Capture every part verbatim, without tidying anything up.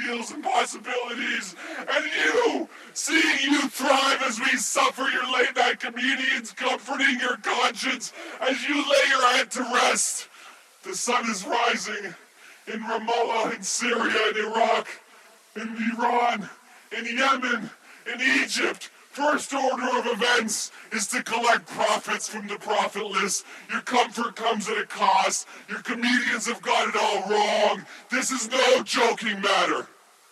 ideals and possibilities. And you, seeing you thrive as we suffer, your late night comedians comforting your conscience as you lay your head to rest. The sun is rising in Ramallah, in Syria, in Iraq, in Iran, in Yemen, in Egypt. First order of events is to collect profits from the profitless. Your comfort comes at a cost. Your comedians have got it all wrong. This is no joking matter.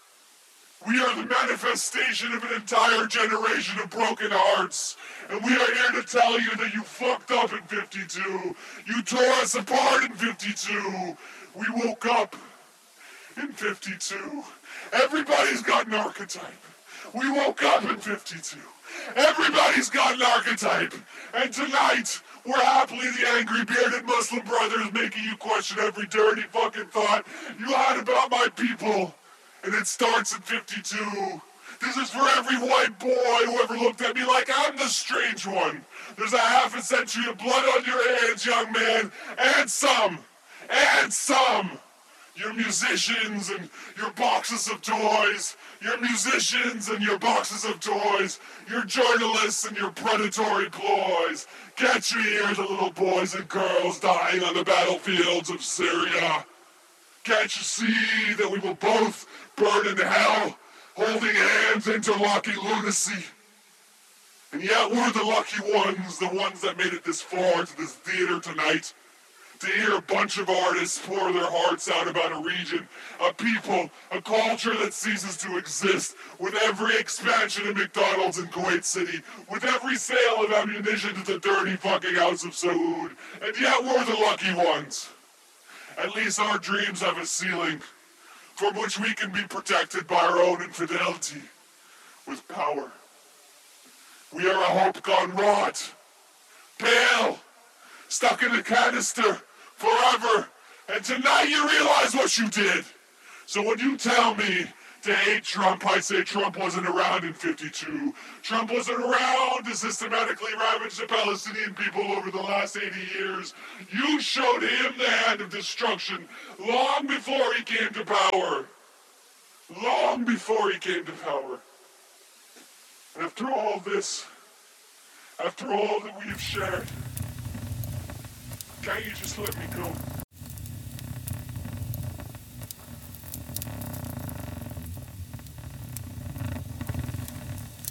We are the manifestation of an entire generation of broken hearts. And we are here to tell you that you fucked up in fifty-two. You tore us apart in fifty-two. We woke up in fifty-two. Everybody's got an archetype. We woke up in fifty-two. Everybody's got an archetype. And tonight, we're happily the angry bearded Muslim brothers making you question every dirty fucking thought you had about my people. And it starts at fifty-two. This is for every white boy who ever looked at me like I'm the strange one. There's a half a century of blood on your hands, young man. And some. And some. Your musicians and your boxes of toys. Your musicians and your boxes of toys. Your journalists and your predatory ploys. Get your ears, the little boys and girls dying on the battlefields of Syria. Can't you see that we will both burn in hell, holding hands, interlocking lunacy? And yet we're the lucky ones, the ones that made it this far to this theater tonight. To hear a bunch of artists pour their hearts out about a region, a people, a culture that ceases to exist with every expansion of McDonald's in Kuwait City, with every sale of ammunition to the dirty fucking House of Saud. And yet we're the lucky ones. At least our dreams have a ceiling from which we can be protected by our own infidelity with power. We are a hope gone rot, pale, stuck in a canister forever. And tonight you realize what you did. So when you tell me to hate Trump, I say Trump wasn't around in fifty-two. Trump wasn't around to systematically ravage the Palestinian people over the last eighty years. You showed him the hand of destruction long before he came to power. Long before he came to power. And after all this, after all that we have shared, can't you just let me go?